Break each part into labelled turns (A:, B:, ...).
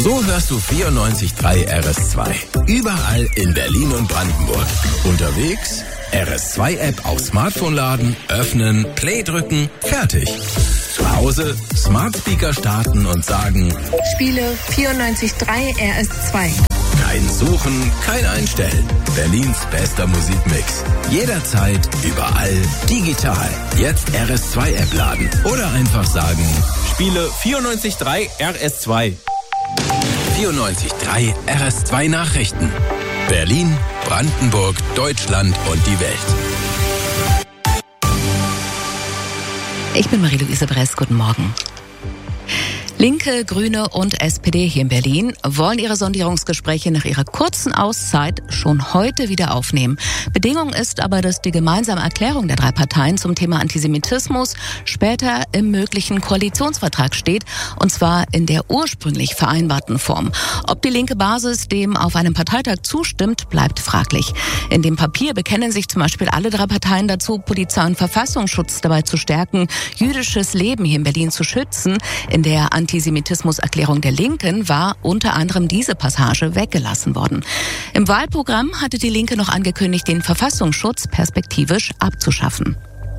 A: So hörst du 94.3 RS2. Überall in Berlin und Brandenburg. Unterwegs, RS2-App auf Smartphone laden, öffnen, Play drücken, fertig. Zu Hause, Smart Speaker starten und sagen:
B: Spiele 94.3 RS2.
A: Kein Suchen, kein Einstellen. Berlins bester Musikmix. Jederzeit, überall, digital. Jetzt RS2-App laden. Oder einfach sagen:
C: Spiele 94.3 RS2.
A: 94.3 RS2 Nachrichten. Berlin, Brandenburg, Deutschland und die Welt.
D: Ich bin Marie-Louise Bress, guten Morgen. Linke, Grüne und SPD hier in Berlin wollen ihre Sondierungsgespräche nach ihrer kurzen Auszeit schon heute wieder aufnehmen. Bedingung ist aber, dass die gemeinsame Erklärung der drei Parteien zum Thema Antisemitismus später im möglichen Koalitionsvertrag steht, und zwar in der ursprünglich vereinbarten Form. Ob die linke Basis dem auf einem Parteitag zustimmt, bleibt fraglich. In dem Papier bekennen sich zum Beispiel alle drei Parteien dazu, Polizei und Verfassungsschutz dabei zu stärken, jüdisches Leben hier in Berlin zu schützen. In der Antisemitismus-Erklärung der Linken war unter anderem diese Passage weggelassen worden. Im Wahlprogramm hatte die Linke noch angekündigt, den Verfassungsschutz perspektivisch abzuschaffen.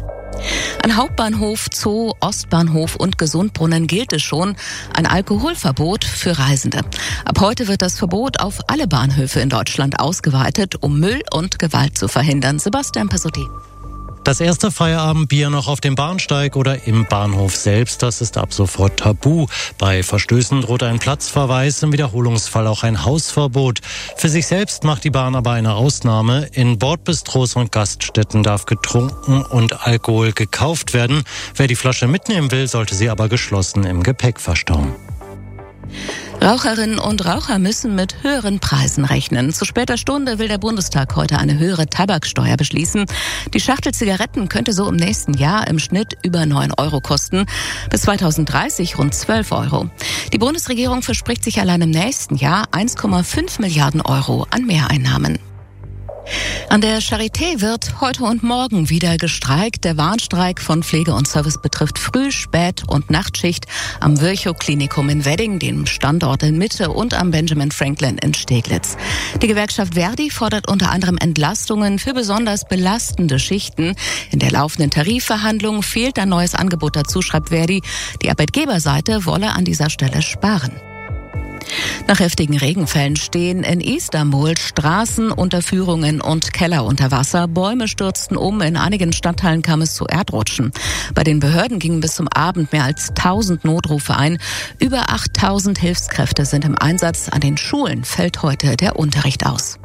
D: An Hauptbahnhof, Zoo, Ostbahnhof und Gesundbrunnen gilt es schon ein Alkoholverbot für Reisende. Ab heute wird das Verbot auf alle Bahnhöfe in Deutschland ausgeweitet, um Müll und Gewalt zu verhindern. Sebastian Pessotti.
E: Das erste Feierabendbier noch auf dem Bahnsteig oder im Bahnhof selbst, das ist ab sofort tabu. Bei Verstößen droht ein Platzverweis, im Wiederholungsfall auch ein Hausverbot. Für sich selbst macht die Bahn aber eine Ausnahme. In Bordbistros und Gaststätten darf getrunken und Alkohol gekauft werden. Wer die Flasche mitnehmen will, sollte sie aber geschlossen im Gepäck verstauen.
D: Raucherinnen und Raucher müssen mit höheren Preisen rechnen. Zu später Stunde will der Bundestag heute eine höhere Tabaksteuer beschließen. Die Schachtel Zigaretten könnte so im nächsten Jahr im Schnitt über 9 Euro kosten. Bis 2030 rund 12 Euro. Die Bundesregierung verspricht sich allein im nächsten Jahr 1,5 Milliarden Euro an Mehreinnahmen. An der Charité wird heute und morgen wieder gestreikt. Der Warnstreik von Pflege und Service betrifft Früh-, Spät- und Nachtschicht am Virchow-Klinikum in Wedding, dem Standort in Mitte, und am Benjamin Franklin in Steglitz. Die Gewerkschaft Verdi fordert unter anderem Entlastungen für besonders belastende Schichten. In der laufenden Tarifverhandlung fehlt ein neues Angebot dazu, schreibt Verdi. Die Arbeitgeberseite wolle an dieser Stelle sparen. Nach heftigen Regenfällen stehen in Istanbul Straßen, Unterführungen und Keller unter Wasser. Bäume stürzten um, in einigen Stadtteilen kam es zu Erdrutschen. Bei den Behörden gingen bis zum Abend mehr als 1000 Notrufe ein. Über 8000 Hilfskräfte sind im Einsatz. An den Schulen fällt heute der Unterricht aus.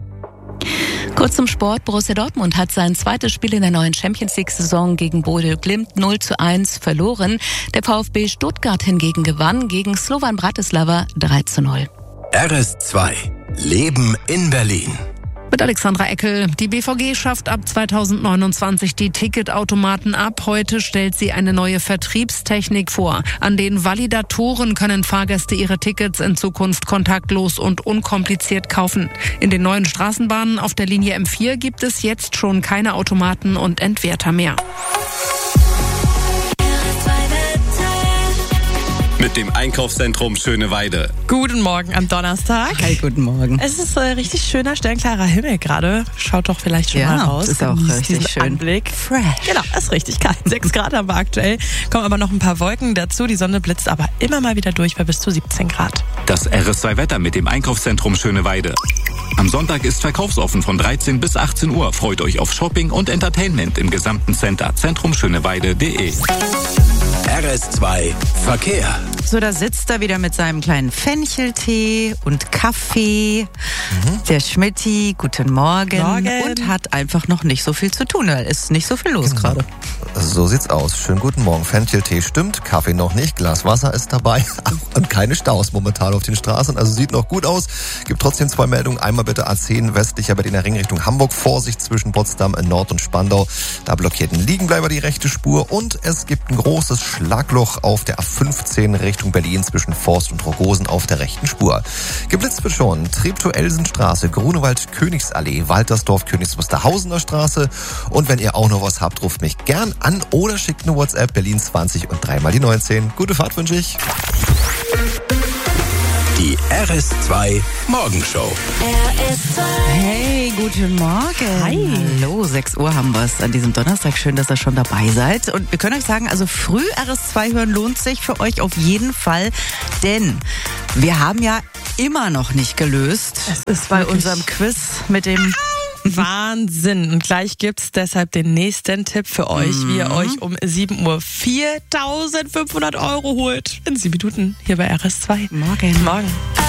D: Kurz zum Sport. Borussia Dortmund hat sein zweites Spiel in der neuen Champions-League-Saison gegen Bodø Glimt 0:1 verloren. Der VfB Stuttgart hingegen gewann gegen Slovan Bratislava 3:0.
A: RS2. Leben in Berlin.
B: Mit Alexandra Eckel. Die BVG schafft ab 2029 die Ticketautomaten ab. Heute stellt sie eine neue Vertriebstechnik vor. An den Validatoren können Fahrgäste ihre Tickets in Zukunft kontaktlos und unkompliziert kaufen. In den neuen Straßenbahnen auf der Linie M4 gibt es jetzt schon keine Automaten und Entwerter mehr.
C: Mit dem Einkaufszentrum Schöneweide.
F: Guten Morgen am Donnerstag.
G: Hi, guten Morgen.
F: Es ist richtig schöner, sternklarer Himmel gerade. Schaut doch vielleicht schon mal raus.
G: Ja, ist auch richtig schön.
F: Anblick.
G: Fresh.
F: Genau, ist richtig kalt. 6 Grad haben wir aktuell. Kommen aber noch ein paar Wolken dazu. Die Sonne blitzt aber immer mal wieder durch bei bis zu 17 Grad.
C: Das RS2-Wetter mit dem Einkaufszentrum Schöneweide. Am Sonntag ist verkaufsoffen von 13 bis 18 Uhr. Freut euch auf Shopping und Entertainment im gesamten Center. Zentrumschöneweide.de.
A: RS2 Verkehr.
G: So, da sitzt er wieder mit seinem kleinen Fencheltee und Kaffee. Der Schmitty, guten Morgen. Und hat einfach noch nicht so viel zu tun. Da ist nicht so viel los gerade.
H: So sieht's aus. Schönen guten Morgen. Fencheltee stimmt, Kaffee noch nicht, Glas Wasser ist dabei und keine Staus momentan auf den Straßen. Also sieht noch gut aus. Gibt trotzdem 2 Meldungen. Einmal bitte A10 westlicher Berliner Ring Richtung Hamburg. Vorsicht zwischen Potsdam Nord und Spandau. Da blockiert ein Liegenbleiber die rechte Spur. Und es gibt ein großes Schlagloch auf der A15 Richtung Berlin zwischen Forst und Rogosen auf der rechten Spur. Geblitzt wird schon Treptow-Elsenstraße, Grunewald-Königsallee, Waltersdorf, Königs-Wusterhausener Straße. Und wenn ihr auch noch was habt, ruft mich gern an oder schickt eine WhatsApp Berlin 20 und 3 mal die 19. Gute Fahrt wünsche ich.
A: Die RS2 Morgenshow.
G: Hey, guten Morgen.
F: Hi.
G: Hallo, 6 Uhr haben wir es an diesem Donnerstag. Schön, dass ihr schon dabei seid. Und wir können euch sagen, also früh RS2 hören lohnt sich für euch auf jeden Fall. Denn wir haben ja immer noch nicht gelöst.
F: Es ist
G: bei
F: wirklich
G: unserem Quiz mit dem...
F: Wahnsinn. Und gleich gibt's deshalb den nächsten Tipp für euch, wie ihr euch um 7 Uhr 4.500 € holt. In 7 Minuten hier bei RS2.
G: Morgen.